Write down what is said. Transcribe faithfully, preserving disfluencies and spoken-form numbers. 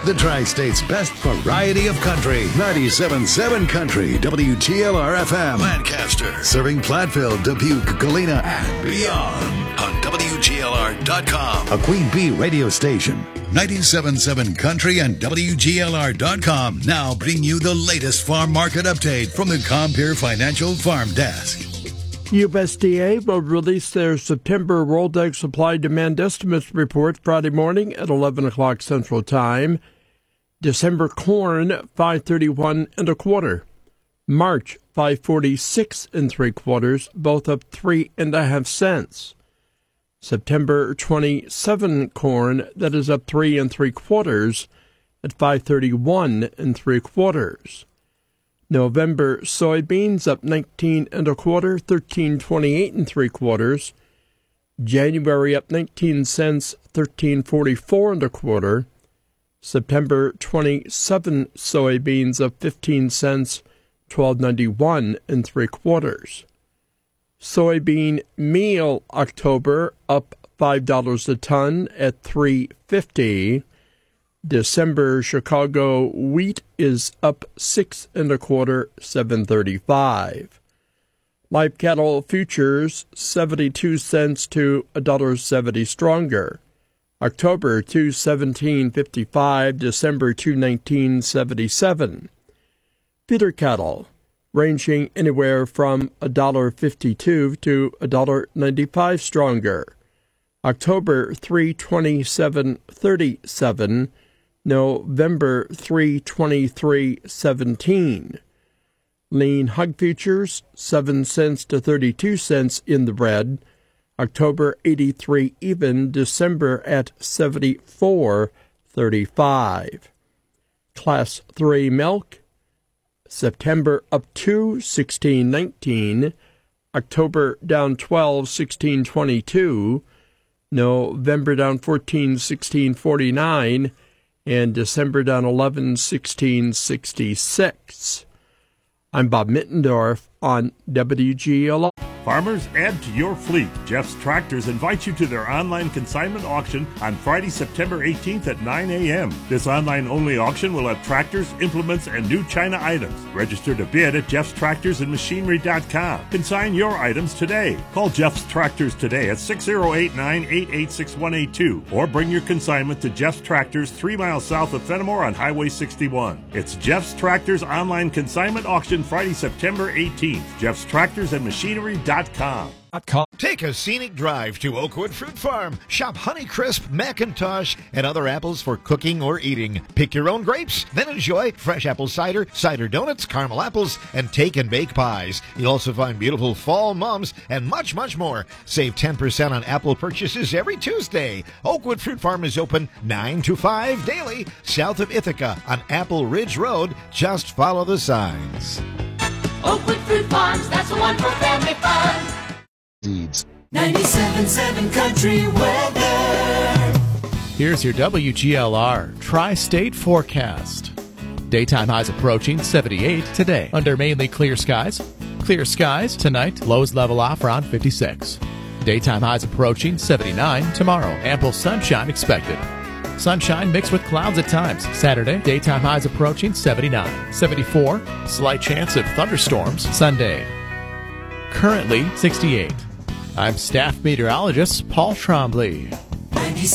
The Tri-State's best variety of country. ninety-seven point seven Country, W G L R F M. Lancaster. Serving Platteville, Dubuque, Galena, and beyond. On W G L R dot com. A Queen Bee radio station. ninety-seven point seven Country and W G L R dot com now bring you the latest farm market update from the Compeer Financial Farm Desk. U S D A will release their September World Egg Supply Demand Estimates report Friday morning at eleven o'clock Central Time. December corn, five thirty-one and a quarter. March, five forty-six and three quarters, both up three and a half cents. September twenty-seven corn, that is up three and three quarters at five thirty-one and three quarters. November soybeans up nineteen and a quarter, thirteen twenty-eight and three quarters. January up nineteen cents, thirteen forty-four and a quarter. September twenty-seven soybeans up fifteen cents, twelve ninety-one and three quarters. Soybean meal October up five dollars a ton at three fifty. December Chicago wheat is up six and a quarter, seven thirty-five. Live cattle futures seventy-two cents to a dollar seventy stronger. October two seventeen fifty-five, December two nineteen seventy-seven. Feeder cattle ranging anywhere from a dollar fifty-two to a dollar ninety-five stronger. October three twenty-seven thirty-seven. November three twenty-three seventeen. Lean hog futures seven cents to thirty-two cents in the red. October eighty-three even, December at seventy-four thirty-five. Class three milk September up two sixteen nineteen. October down twelve sixteen twenty-two. November down fourteen sixteen forty-nine. And December down eleven sixteen sixty-six. I'm Bob Mittendorf on W G L R. Farmers, add to your fleet. Jeff's Tractors invites you to their online consignment auction on Friday, September eighteenth at nine a.m. This online-only auction will have tractors, implements, and new China items. Register to bid at Jeff's Tractors and Machinery dot com. Consign your items today. Call Jeff's Tractors today at six oh eight, nine eight eight, six one eight two or bring your consignment to Jeff's Tractors three miles south of Fenimore on Highway sixty-one. It's Jeff's Tractors online consignment auction Friday, September eighteenth. Jeff's Tractors and Machinery dot com. Take a scenic drive to Oakwood Fruit Farm. Shop Honeycrisp, McIntosh, and other apples for cooking or eating. Pick your own grapes, then enjoy fresh apple cider, cider donuts, caramel apples, and take and bake pies. You'll also find beautiful fall mums and much, much more. Save ten percent on apple purchases every Tuesday. Oakwood Fruit Farm is open nine to five daily, south of Ithaca on Apple Ridge Road. Just follow the signs. Oakwood Fruit Farms, that's the one for family fun. ninety-seven point seven Country weather. Here's your W G L R Tri-State forecast. Daytime highs approaching seventy-eight today under mainly clear skies. Clear skies tonight, lows level off around fifty-six. Daytime highs approaching seventy-nine tomorrow. Ample sunshine expected. Sunshine mixed with clouds at times. Saturday, daytime highs approaching seventy-nine. seventy-four, slight chance of thunderstorms Sunday. Currently sixty-eight. I'm staff meteorologist Paul Trombley.